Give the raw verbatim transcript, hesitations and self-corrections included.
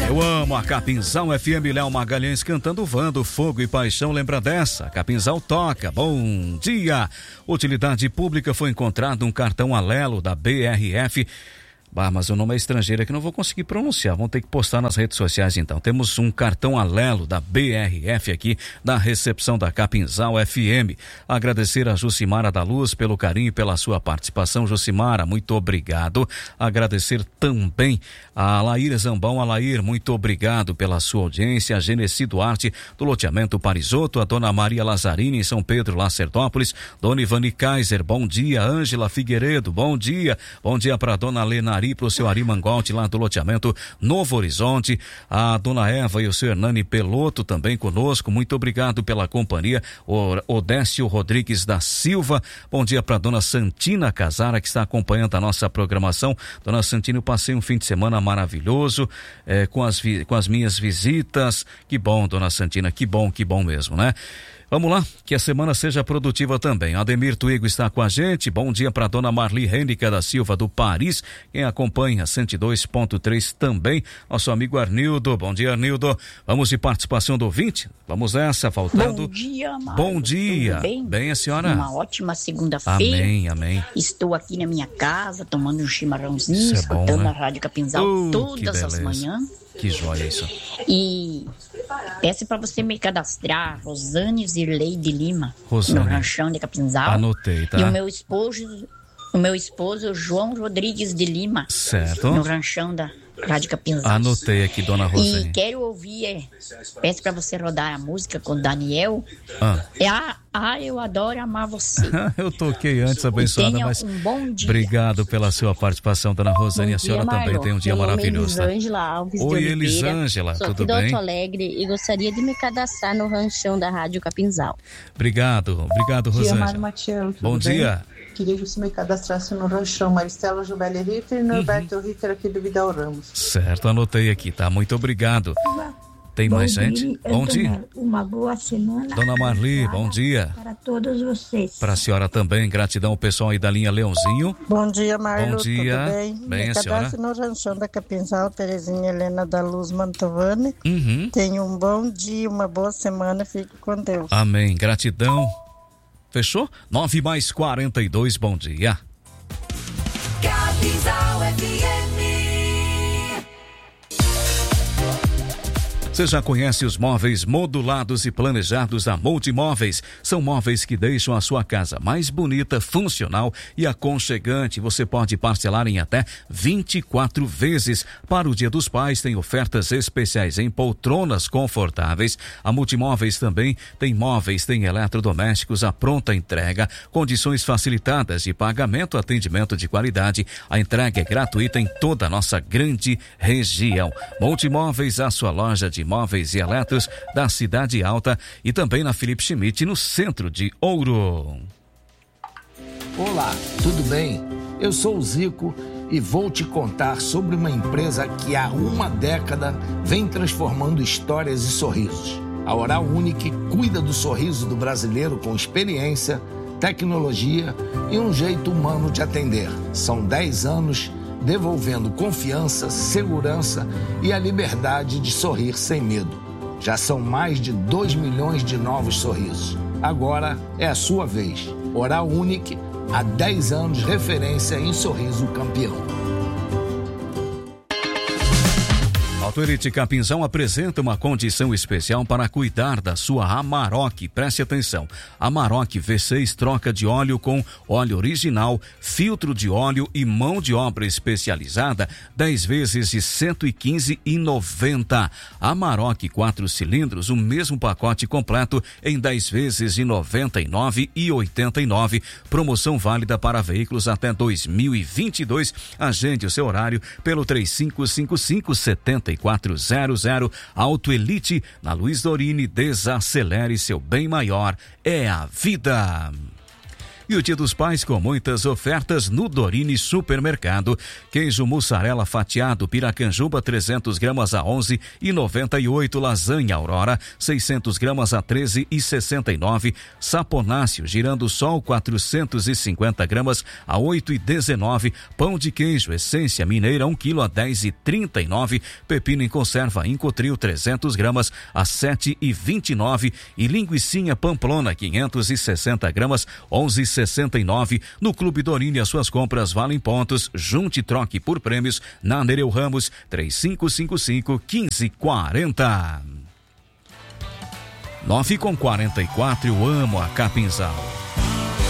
Eu amo a Capinzal F M, Léo Magalhães cantando Vando, Fogo e Paixão, lembra dessa? A Capinzal toca, bom dia! Utilidade pública, foi encontrado um cartão Alelo da B R F. Bah, mas o nome é estrangeiro que não vou conseguir pronunciar, vão ter que postar nas redes sociais então. Temos um cartão Alelo da B R F aqui, da recepção da Capinzal F M. Agradecer a Jucimara da Luz pelo carinho e pela sua participação. Jucimara, muito obrigado. Agradecer também a Alair Zambão. Alair, muito obrigado pela sua audiência. A Genesi Duarte, do loteamento Parisoto. A dona Maria Lazzarini, em São Pedro, Lacerdópolis. Dona Ivani Kaiser, bom dia. Ângela Figueiredo, bom dia. Bom dia para a dona Lenari, para o seu Ari Mangolte, lá do loteamento Novo Horizonte. A dona Eva e o seu Hernani Peloto também conosco, muito obrigado pela companhia. O Odécio Rodrigues da Silva, bom dia para a dona Santina Casara, que está acompanhando a nossa programação. Dona Santina, eu passei um fim de semana maravilhoso, eh, com, as, com as minhas visitas. Que bom, dona Santina, que bom, que bom mesmo, né? Vamos lá, que a semana seja produtiva também. Ademir Tuigo está com a gente. Bom dia para dona Marli Henrica da Silva do Paris, quem acompanha cento e dois ponto três também. Nosso amigo Arnildo. Bom dia, Arnildo. Vamos de participação do ouvinte? Vamos nessa, faltando. Bom dia, Mário. Bom dia. Tudo bem? Bem, a senhora? Uma ótima segunda-feira. Amém, amém. Estou aqui na minha casa, tomando um chimarrãozinho, Isso é escutando bom, né? a Rádio Capinzal Uh, todas as manhãs. Que joia isso. E peço para você me cadastrar, Rosane Zirlei de Lima, Rosane. no Ranchão de Capinzal. Anotei, tá? E o meu esposo, o meu esposo João Rodrigues de Lima, certo, no Ranchão da Rádio Capinzal. Anotei aqui, dona Rosane. E quero ouvir, é, peço para você rodar a música com o Daniel. Ah. É a Ah, eu adoro amar você. Eu toquei antes, abençoada, mas um bom dia. Obrigado pela sua participação, dona Rosane. Bom a senhora dia, também Marlon. tem um dia Meu maravilhoso. nome é Elisângela Alves Oi, de Oliveira. Elisângela, Sou tudo aqui do bem? Alto Alegre e gostaria de me cadastrar no ranchão da Rádio Capinzal. Obrigado, obrigado, Bom dia, Rosângela. Mário Matiello, tudo Bom bem? dia. Queria que você me cadastrasse no ranchão Maristela Jubeli Ritter e Norberto Uhum. Ritter aqui do Vidal Ramos. Certo, anotei aqui, tá? Muito obrigado. Tem Bom mais dia, gente? Bom dia. Uma boa semana. Dona Marli, bom dia. Para todos vocês. Para a senhora também, gratidão ao pessoal aí da linha Leãozinho. Bom dia, Marlo. Bom dia. Tudo bem? Bem, Me a senhora? cadastro no ranchão da Capinzal, Terezinha Helena da Luz Mantovani. Uhum. Tenha um bom dia, uma boa semana, fique com Deus. Amém, gratidão. Fechou? nove mais quarenta e dois, bom dia. Capinzal F M. Você já conhece os móveis modulados e planejados da Multimóveis? São móveis que deixam a sua casa mais bonita, funcional e aconchegante. Você pode parcelar em até vinte e quatro vezes. Para o Dia dos Pais tem ofertas especiais em poltronas confortáveis. A Multimóveis também tem móveis, tem eletrodomésticos à pronta entrega, condições facilitadas de pagamento, atendimento de qualidade. A entrega é gratuita em toda a nossa grande região. Multimóveis, a sua loja de móveis e eletros da Cidade Alta e também na Felipe Schmidt, no centro de Ouro. Olá, tudo bem? Eu sou o Zico e vou te contar sobre uma empresa que há uma década vem transformando histórias e sorrisos. A Oral Unique cuida do sorriso do brasileiro com experiência, tecnologia e um jeito humano de atender. São dez anos devolvendo confiança, segurança e a liberdade de sorrir sem medo. Já são mais de dois milhões de novos sorrisos. Agora é a sua vez. Oral Unique, há dez anos referência em sorriso campeão. Autoelite Capinzal apresenta uma condição especial para cuidar da sua Amarok. Preste atenção. Amarok V seis troca de óleo com óleo original, filtro de óleo e mão de obra especializada, dez vezes de cento e quinze reais e noventa centavos. Amarok quatro cilindros, o mesmo pacote completo em dez vezes de noventa e nove reais e oitenta e nove centavos. Promoção válida para veículos até dois mil e vinte e dois. Agende o seu horário pelo três cinco cinco cinco, sete quatro zero zero. Autoelite na Luiz Dorini. Desacelere seu bem maior. É a vida. E o Dia dos Pais com muitas ofertas no Dorine Supermercado. Queijo mussarela fatiado Piracanjuba trezentos gramas a onze e noventa e oito. Lasanha Aurora seiscentos gramas a treze e sessenta e nove. Saponáceo Girando Sol quatrocentos e cinquenta gramas a oito e dezenove. Pão de queijo Essência Mineira um quilo a dez e trinta e nove. Pepino em conserva Incotril trezentos gramas a sete e vinte e nove. E linguicinha Pamplona quinhentos e sessenta gramas onze e sessenta e nove. No Clube Dorine as suas compras valem pontos. Junte e troque por prêmios na Nereu Ramos três cinco cinco cinco, um cinco quatro zero. nove com quarenta e quatro. Eu amo a Capinzal.